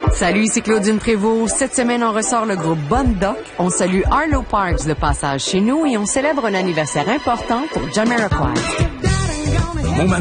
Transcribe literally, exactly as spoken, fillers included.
Salut, c'est Claudine Prévost. Cette semaine, on ressort le groupe Bonne Doc. On salue Arlo Parks de passage chez nous et on célèbre un anniversaire important pour Jamiroquai.